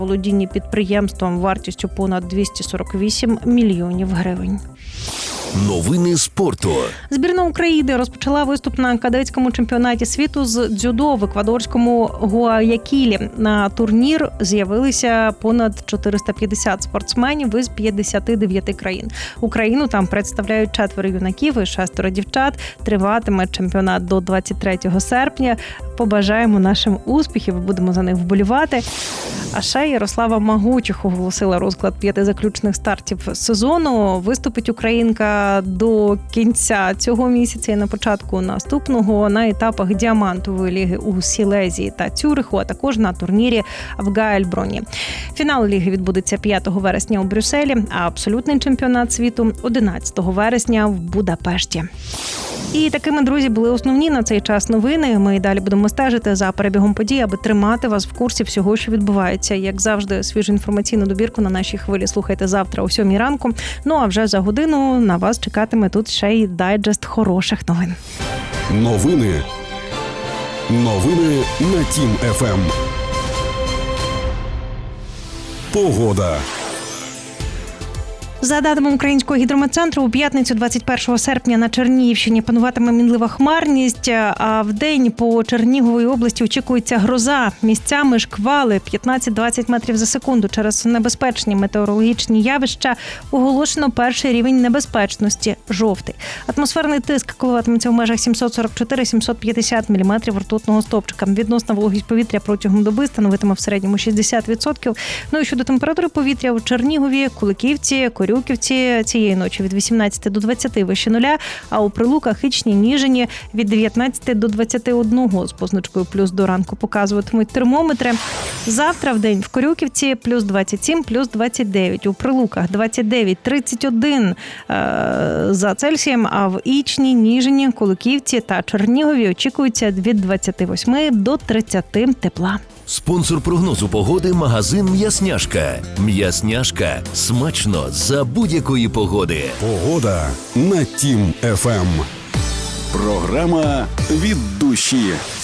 володінні підприємством вартістю понад 248 мільйонів гривень. Новини спорту. Збірна України розпочала виступ на кадетському чемпіонаті світу з дзюдо в еквадорському Гуаякілі. На турнір з'явилися понад 450 спортсменів із 59 країн. Україну там представляють 4 юнаків і 6 дівчат. Триватиме чемпіонат до 23 серпня. Побажаємо нашим успіхів, будемо за них вболівати. А ще Ярослава Магучих оголосила розклад 5 заключних стартів сезону. Виступить українка до кінця цього місяця і на початку наступного на етапах Діамантової ліги у Сілезії та Цюриху, а також на турнірі в Гайльброні. Фінал ліги відбудеться 5 вересня у Брюсселі, а абсолютний чемпіонат світу 11 вересня в Будапешті. І такими, друзі, були основні на цей час новини. Ми далі будемо стежити за перебігом подій, аби тримати вас в курсі всього, що відбувається. Як завжди, свіжу інформаційну добірку на нашій хвилі слухайте завтра о 7 ранку. Ну а вже за годину на вас чекатиме тут ще й дайджест хороших новин. Новини на Тім ФМ. Погода. За даними Українського гідрометцентру, у п'ятницю 21 серпня на Чернігівщині пануватиме мінлива хмарність, а вдень по Черніговій області очікується гроза. Місцями шквали 15-20 метрів за секунду. Через небезпечні метеорологічні явища оголошено перший рівень небезпечності – жовтий. Атмосферний тиск коливатиметься в межах 744-750 мм ртутного стовпчика. Відносна вологість повітря протягом доби становитиме в середньому 60%. Ну і щодо температури повітря у Чернігові, Куликівці, Корюківці цієї ночі від 18 до 20 вище нуля, а у Прилуках, Ічні, Ніжині від 19 до 21 з позначкою плюс до ранку показуватимуть термометри. Завтра в день в Корюківці плюс 27, плюс 29, у Прилуках 29-31 за Цельсієм, а в Ічні, Ніжині, Куликівці та Чернігові очікується від 28 до 30 тепла. Спонсор прогнозу погоди – магазин «М'ясняшка». «М'ясняшка» – смачно за будь-якої погоди. Погода на Тім ФМ. Програма «Від душі».